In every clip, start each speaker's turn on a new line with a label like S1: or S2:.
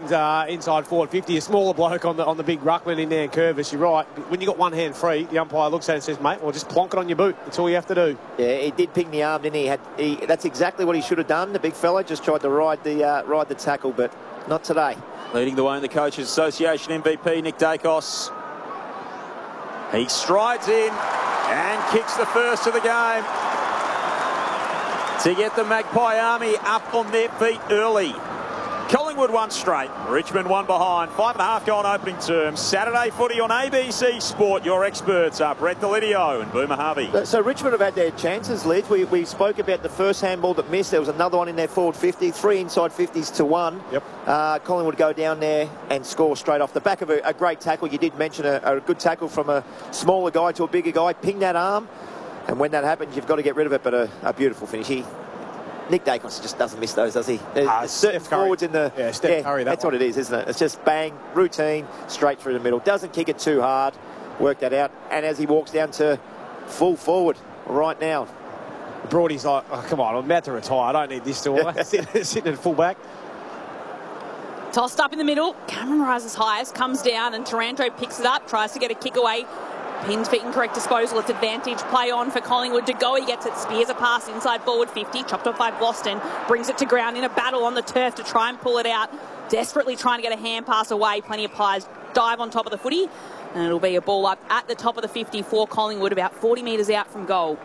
S1: Martin's inside forward 50, a smaller bloke on the big ruckman in there, Curvis. You're right. When you got one hand free, the umpire looks at it and says, mate, well, just plonk it on your boot. That's all you have to do.
S2: Yeah, he did ping the arm, didn't he? That's exactly what he should have done. The big fella just tried to ride the tackle, but not today.
S3: Leading the way in the Coaches Association MVP, Nick Dacos. He strides in and kicks the first of the game to get the Magpie Army up on their feet early. Collingwood won straight, Richmond one behind. 5.5 gone opening term. Saturday footy on ABC Sport. Your experts are Brett Delidio and Boomer Harvey.
S2: So Richmond have had their chances, Liz. We spoke about the first handball that missed. There was another one in their forward 50, 3 inside 50s to 1.
S1: Yep.
S2: Collingwood go down there and score straight off the back of a great tackle. You did mention a good tackle from a smaller guy to a bigger guy. Ping that arm, and when that happens, you've got to get rid of it. But a beautiful finish. Nick Dacos just doesn't miss those, does he? There's certain forwards in the...
S1: Yeah, Steph Curry,
S2: that's what it is, isn't it? It's just bang, routine, straight through the middle. Doesn't kick it too hard. Work that out. And as he walks down to full forward right now.
S1: Broady's like, oh, come on, I'm about to retire. I don't need this till sitting at full back.
S4: Tossed up in the middle. Cameron rises highest, comes down, and Taranto picks it up, tries to get a kick away. Pinned for incorrect disposal. It's advantage play on for Collingwood to go. He gets it, spears a pass inside forward 50, chopped off by Boston, brings it to ground in a battle on the turf to try and pull it out. Desperately trying to get a hand pass away. Plenty of players dive on top of the footy, and it'll be a ball up at the top of the 50 for Collingwood, about 40 metres out from goal.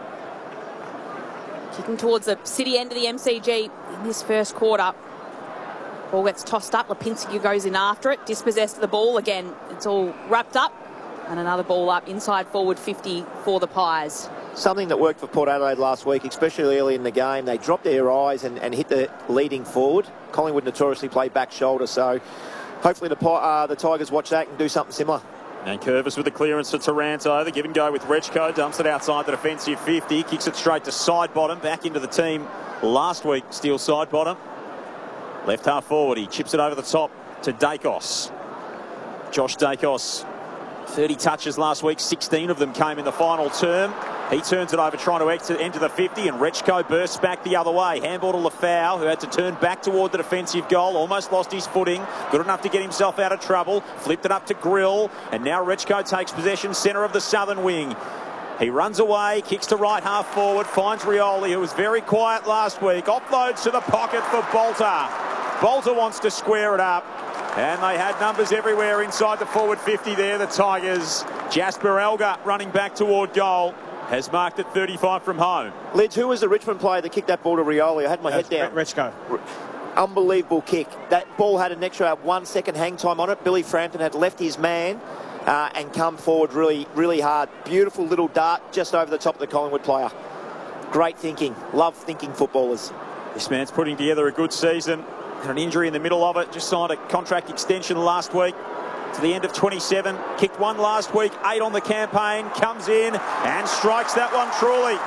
S4: Kicking towards the city end of the MCG in this first quarter. Ball gets tossed up. Lipinski goes in after it, dispossessed of the ball. Again, it's all wrapped up. And another ball up inside forward 50 for the Pies.
S2: Something that worked for Port Adelaide last week, especially early in the game. They dropped their eyes and hit the leading forward. Collingwood notoriously play back shoulder, so hopefully the Tigers watch that and do something similar.
S3: And Curvis with the clearance to Taranto. The give and go with Rechko. Dumps it outside the defensive 50. Kicks it straight to side bottom. Back into the team last week. Steele side bottom. Left half forward. He chips it over the top to Dacos. Josh Dacos. 30 touches last week, 16 of them came in the final term. He turns it over trying to enter the 50, and Rechko bursts back the other way. Handball to Lafau, who had to turn back toward the defensive goal. Almost lost his footing. Good enough to get himself out of trouble. Flipped it up to Grill, and now Rechko takes possession, centre of the southern wing. He runs away, kicks to right half forward, finds Rioli, who was very quiet last week. Offloads to the pocket for Bolter. Bolter wants to square it up. And they had numbers everywhere inside the forward 50 there, the Tigers. Jasper Elgar running back toward goal. Has marked it 35 from home.
S2: Lids, who was the Richmond player that kicked that ball to Rioli? I had my head down.
S1: Rechko.
S2: Unbelievable kick. That ball had an extra 1 second hang time on it. Billy Frampton had left his man and come forward really, really hard. Beautiful little dart just over the top of the Collingwood player. Great thinking. Love thinking footballers.
S3: This man's putting together a good season. Had an injury in the middle of it. Just signed a contract extension last week to the end of 27. Kicked one last week. 8 on the campaign. Comes in and strikes that one truly.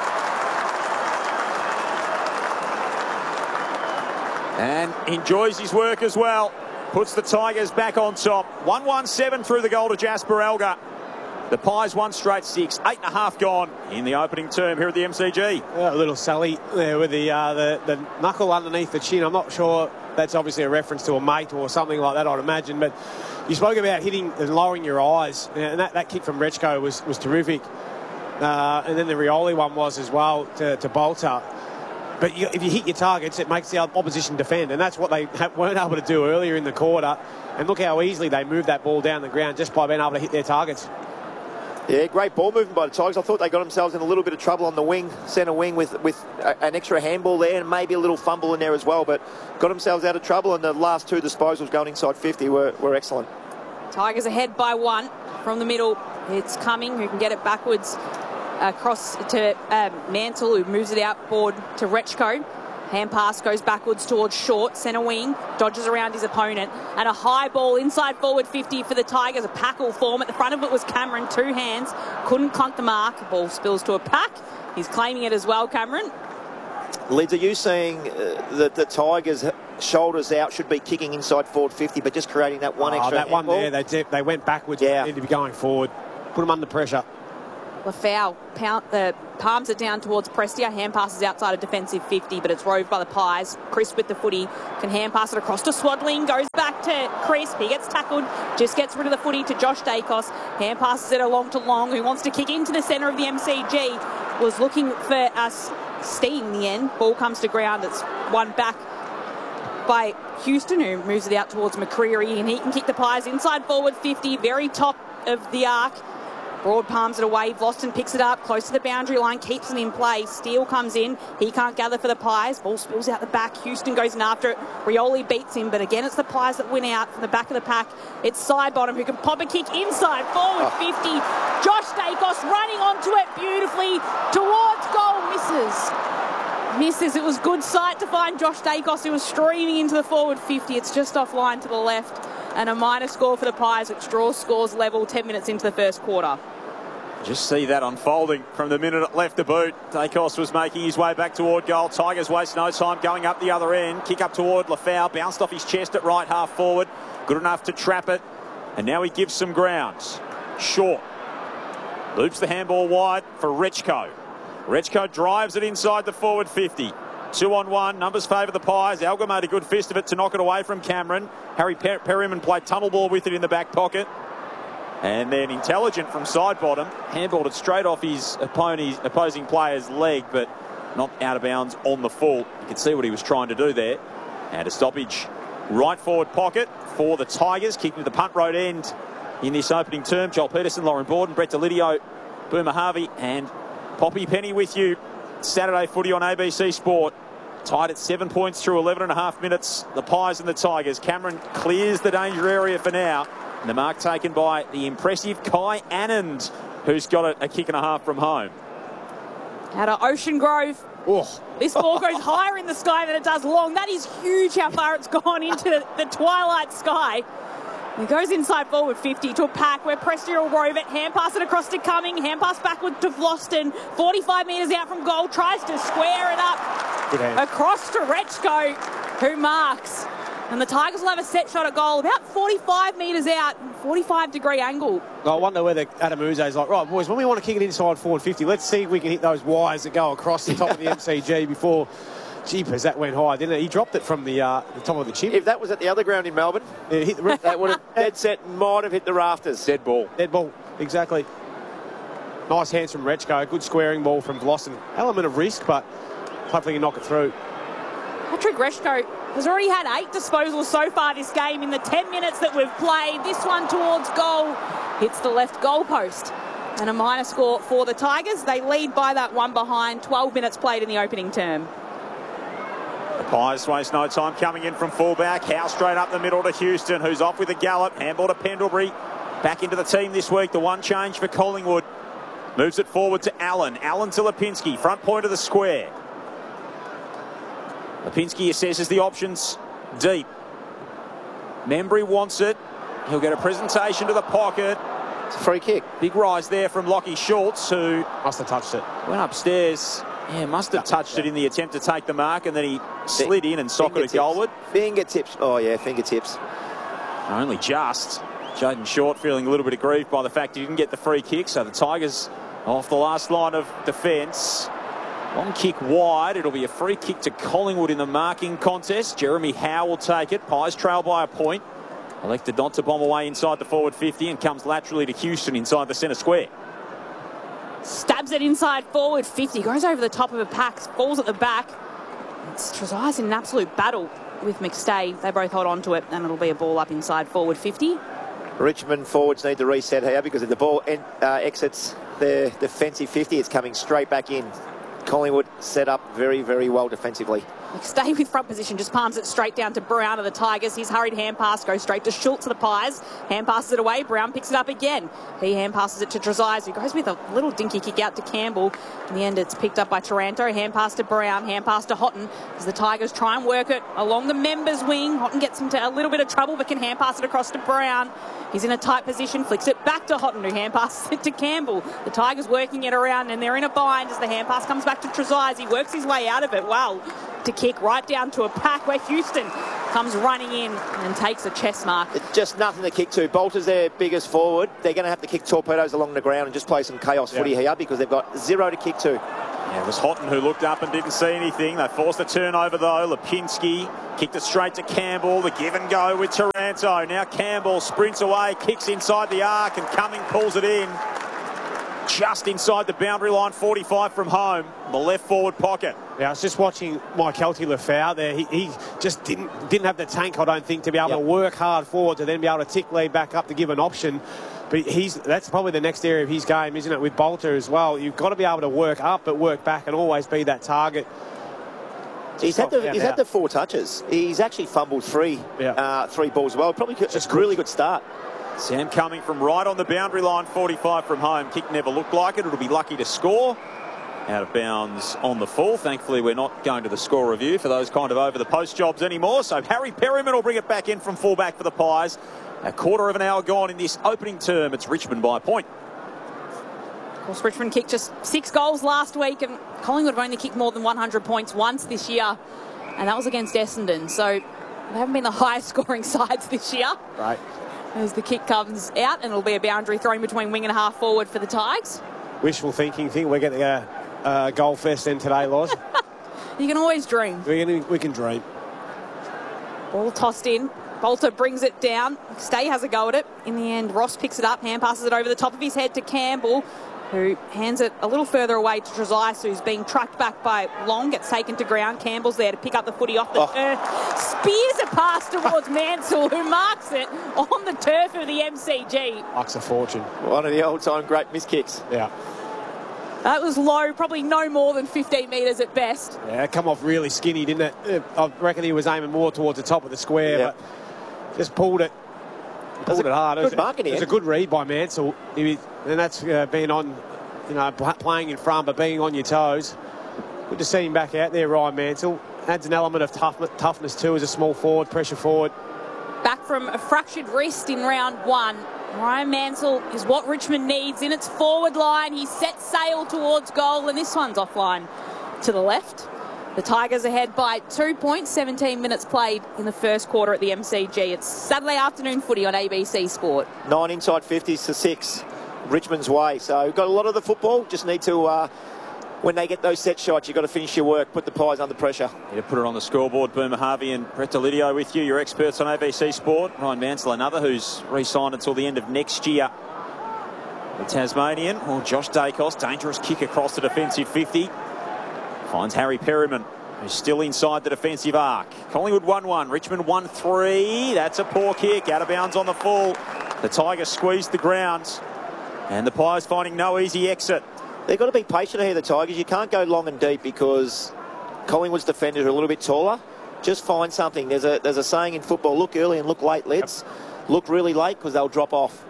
S3: And enjoys his work as well. Puts the Tigers back on top. 1-1-7 through the goal to Jasper Elgar. The Pies won straight 6. 8.5 gone in the opening term here at the MCG.
S1: A little Sally there with the knuckle underneath the chin. I'm not sure that's obviously a reference to a mate or something like that, I'd imagine. But you spoke about hitting and lowering your eyes. And that kick from Rechko was terrific. And then the Rioli one was as well to Bolter. But if you hit your targets, it makes the opposition defend. And that's what they weren't able to do earlier in the quarter. And look how easily they moved that ball down the ground just by being able to hit their targets.
S2: Yeah, great ball movement by the Tigers. I thought they got themselves in a little bit of trouble on the wing, centre wing, with an extra handball there and maybe a little fumble in there as well, but got themselves out of trouble, and the last 2 disposals going inside 50 were excellent.
S4: Tigers ahead by 1 from the middle. It's Cumming who can get it backwards across to Mantle, who moves it outboard to Rechko. Hand pass goes backwards towards Short, centre wing, dodges around his opponent, and a high ball inside forward 50 for the Tigers. A packle form. At the front of it was Cameron, 2 hands, couldn't clunk the mark. The ball spills to a pack. He's claiming it as well, Cameron.
S2: Lids, are you seeing that the Tigers' shoulders out should be kicking inside forward 50, but just creating that one extra
S1: that one
S2: handball?
S1: there, they went backwards. Yeah. They need to be going forward. Put them under pressure.
S4: Lafau palms it down towards Prestia. Hand passes outside a defensive 50, but it's roved by the Pies. Chris with the footy can hand pass it across to Swadling. Goes back to Chris. He gets tackled. Just gets rid of the footy to Josh Dacos. Hand passes it along to Long, who wants to kick into the centre of the MCG. Was looking for steam in the end. Ball comes to ground. It's won back by Houston, who moves it out towards McCreery, and he can kick the Pies inside forward 50, very top of the arc. Broad palms it away. Vlosten picks it up close to the boundary line, keeps it in play. Steele comes in. He can't gather for the Pies. Ball spills out the back. Houston goes in after it. Rioli beats him, but again, it's the Pies that win out from the back of the pack. It's Sidebottom who can pop a kick inside forward 50. Josh Dacos running onto it beautifully towards goal. Misses. It was good sight to find Josh Dacos, who was streaming into the forward 50. It's just offline to the left. And a minor score for the Pies, which draws scores level 10 minutes into the first quarter.
S3: Just see that unfolding from the minute it left the boot. Dacos was making his way back toward goal. Tigers waste no time going up the other end. Kick up toward Lafau. Bounced off his chest at right half forward. Good enough to trap it. And now he gives some ground. Short. Loops the handball wide for Rechko. Rechko drives it inside the forward 50. 2-on-1. Numbers favour the Pies. Alga made a good fist of it to knock it away from Cameron. Harry Perryman played tunnel ball with it in the back pocket. And then Intelligent from Sidebottom handballed it straight off his opposing player's leg, but not out of bounds on the full. You can see what he was trying to do there. And a stoppage right forward pocket for the Tigers, kicking to the punt road end in this opening term. Joel Peterson, Lauren Borden, Brett Delidio, Boomer Harvey and Poppy Penny with you. Saturday footy on ABC Sport. Tied at 7 points through 11.5 minutes. The Pies and the Tigers. Cameron clears the danger area for now. And the mark taken by the impressive Kai Anand, who's got a kick and a half from home.
S4: Out of Ocean Grove.
S1: Oh.
S4: This ball goes higher in the sky than it does long. That is huge how far it's gone into the twilight sky. It goes inside forward 50 to a pack where Prestia will rove it. Hand pass it across to Cumming. Hand pass backward to Vlosten. 45 metres out from goal. Tries to square it up. Across to Rechko, who marks. And the Tigers will have a set shot at goal about 45 metres out, 45-degree angle.
S1: I wonder whether Adam Uze's like, right, boys, when we want to kick it inside forward 50, let's see if we can hit those wires that go across the top of the MCG before... Jeepers, that went high, didn't it? He dropped it from the top of the chip.
S2: If that was at the other ground in Melbourne,
S1: it hit the
S2: that would have dead set might have hit the rafters.
S3: Dead ball.
S1: Dead ball, exactly. Nice hands from Rechko. Good squaring ball from Vlosten. Element of risk, but hopefully he can knock it through.
S4: Patrick Rechko has already had 8 disposals so far this game in the 10 minutes that we've played. This one towards goal hits the left goal post. And a minor score for the Tigers. They lead by that one behind. 12 minutes played in the opening term.
S3: The Pies waste no time coming in from fullback. Howe straight up the middle to Houston, who's off with a gallop. Handball to Pendlebury. Back into the team this week. The one change for Collingwood. Moves it forward to Allen. Allen to Lipinski. Front point of the square. Lipinski assesses the options deep. Membry wants it. He'll get a presentation to the pocket.
S2: It's a free kick.
S3: Big rise there from Lockie Schultz, who
S1: must have touched it.
S3: Went upstairs. Yeah, must have touched it in the attempt to take the mark, and then he slid in and socketed it goalward.
S2: Fingertips. Oh, yeah, fingertips.
S3: Only just. Jaden Short feeling a little bit aggrieved by the fact he didn't get the free kick, so the Tigers off the last line of defence. Long kick wide. It'll be a free kick to Collingwood in the marking contest. Jeremy Howe will take it. Pies trail by a point. Elected not to bomb away inside the forward 50 and comes laterally to Houston inside the centre square.
S4: Stabs it inside forward 50. Goes over the top of a pack. Falls at the back. It's Trezise in an absolute battle with McStay. They both hold on to it, and it'll be a ball up inside forward 50.
S2: Richmond forwards need to reset here because if the ball exits their defensive 50, it's coming straight back in. Collingwood set up very, very well defensively.
S4: McStay with front position just palms it straight down to Brown of the Tigers. His hurried hand pass goes straight to Schultz of the Pies. Hand passes it away. Brown picks it up again. He hand passes it to Trezise, who goes with a little dinky kick out to Campbell. In the end, it's picked up by Taranto. Hand pass to Brown. Hand pass to Houghton as the Tigers try and work it along the members' wing. Houghton gets into a little bit of trouble but can hand pass it across to Brown. He's in a tight position, flicks it back to Houghton, who hand passes it to Campbell. The Tigers working it around, and they're in a bind as the hand pass comes back to Trezise. He works his way out of it well to kick right down to a pack where Houston comes running in and takes a chest mark.
S2: Just nothing to kick to. Bolter's their biggest forward. They're going to have to kick torpedoes along the ground and just play some chaos footy here because they've got zero to kick to.
S3: Yeah, it was Houghton who looked up and didn't see anything. They forced a turnover though. Lipinski kicked it straight to Campbell. The give and go with Taranto. Now Campbell sprints away, kicks inside the arc, and Cumming pulls it in. Just inside the boundary line, 45 from home, the left forward pocket.
S1: Yeah, I was just watching Mykelti Lefau there. He just didn't have the tank, I don't think, to be able to work hard forward to then be able to tick lead back up to give an option. But that's probably the next area of his game, isn't it, with Bolter as well. You've got to be able to work up but work back and always be that target.
S2: He's had the 4 touches. He's actually fumbled 3 balls as well. Probably just a really good start.
S3: Sam Cumming from right on the boundary line, 45 from home. Kick never looked like it. It'll be lucky to score. Out of bounds on the full. Thankfully, we're not going to the score review for those kind of over-the-post jobs anymore. So Harry Perryman will bring it back in from fullback for the Pies. A quarter of an hour gone in this opening term. It's Richmond by a point.
S4: Of course, Richmond kicked just 6 goals last week, and Collingwood have only kicked more than 100 points once this year, and that was against Essendon. So they haven't been the highest scoring sides this year.
S1: Right.
S4: As the kick comes out, and it'll be a boundary thrown between wing and half forward for the Tigers.
S1: Wishful thinking. Think we're getting a goal fest then today, Loz.
S4: You can always dream.
S1: We can dream.
S4: Ball tossed in. Bolter brings it down. Stay has a go at it. In the end, Ross picks it up, hand passes it over the top of his head to Campbell, who hands it a little further away to Trezise, who's being trucked back by Long, gets taken to ground. Campbell's there to pick up the footy off the turf. Spears a pass towards Mansell, who marks it on the turf of the MCG.
S1: Bucks a fortune.
S2: One of the old-time great miss kicks.
S1: Yeah.
S4: That was low, probably no more than 15 metres at best.
S1: Yeah, it come off really skinny, didn't it? I reckon he was aiming more towards the top of the square, but just pulled it. Pulled it hard.
S2: Good mark in
S1: it was a good read by Mansell. And that's being on, playing in front, but being on your toes. Good to see him back out there, Ryan Mansell. Adds an element of toughness too as a small forward, pressure forward.
S4: Back from a fractured wrist in round 1. Ryan Mansell is what Richmond needs in its forward line. He sets sail towards goal, and this one's offline to the left. The Tigers ahead by 2 points, 17 minutes played in the first quarter at the MCG. It's Saturday afternoon footy on ABC Sport.
S2: 9 inside 50s to 6, Richmond's way. So we've got a lot of the football. Just need to, when they get those set shots, you've got to finish your work, put the Pies under pressure.
S3: To put it on the scoreboard, Boomer Harvey and Brett Delidio with you, your experts on ABC Sport. Ryan Mansell, another who's re-signed until the end of next year. The Tasmanian, Josh Dacos, dangerous kick across the defensive 50. Finds Harry Perryman, who's still inside the defensive arc. Collingwood 1-1, Richmond 1-3. That's a poor kick, out of bounds on the full. The Tigers squeezed the ground, and the Pies finding no easy exit.
S2: They've got to be patient here, the Tigers. You can't go long and deep because Collingwood's defenders are a little bit taller. Just find something. There's a saying in football, look early and look late, lads. Look really late because they'll drop off.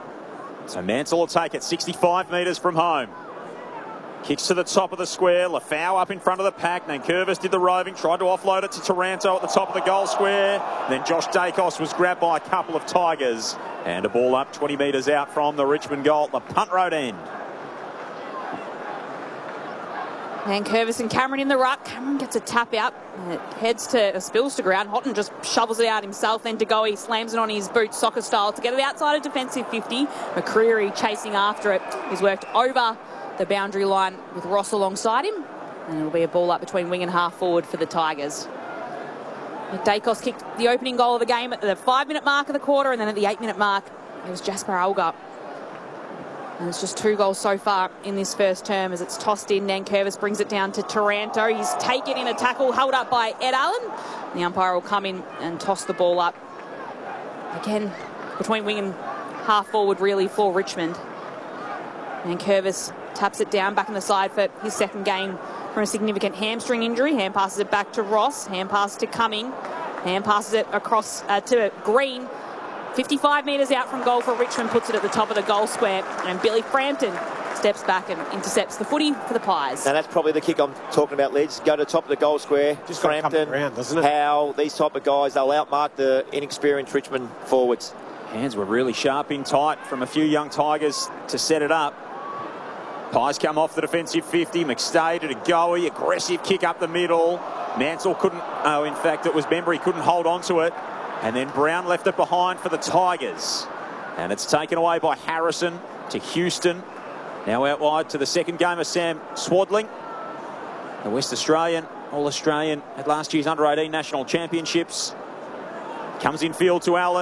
S3: So Mansell will take it 65 metres from home. Kicks to the top of the square. Lefau up in front of the pack. Nankervis did the roving, tried to offload it to Taranto at the top of the goal square. Then Josh Dacos was grabbed by a couple of Tigers. And a ball up 20 metres out from the Richmond goal at the punt road end.
S4: Nankervis and Cameron in the ruck. Cameron gets a tap out. It spills to ground. Houghton just shovels it out himself. Then DeGoey slams it on his boot soccer style to get it outside of defensive 50. McCreery chasing after it. He's worked over the boundary line with Ross alongside him, and it'll be a ball up between wing and half forward for the Tigers. Dacos kicked the opening goal of the game at the 5-minute mark of the quarter, and then at the 8-minute mark it was Jasper Alger. And it's just 2 goals so far in this first term as it's tossed in. Nankervis brings it down to Taranto. He's taken in a tackle held up by Ed Allen. The umpire will come in and toss the ball up again between wing and half forward really for Richmond. Nankervis taps it down back in the side for his second game from a significant hamstring injury. Hand passes it back to Ross. Hand pass to Cumming. Hand passes it across to Green. 55 metres out from goal for Richmond, puts it at the top of the goal square. And Billy Frampton steps back and intercepts the footy for the Pies.
S2: Now that's probably the kick I'm talking about, Lids. Go to the top of the goal square.
S1: Just
S2: Frampton,
S1: around, doesn't it?
S2: Howe, these type of guys, they'll outmark the inexperienced Richmond forwards.
S3: Hands were really sharp in tight from a few young Tigers to set it up. Pies come off the defensive 50. McStay to DeGoey. Aggressive kick up the middle. Mansell couldn't, oh, in fact, it was Bembry couldn't hold on to it. And then Brown left it behind for the Tigers. And it's taken away by Harrison to Houston. Now out wide to the second game of Sam Swadling. The West Australian, All-Australian at last year's Under-18 National Championships. Comes in field to Allen.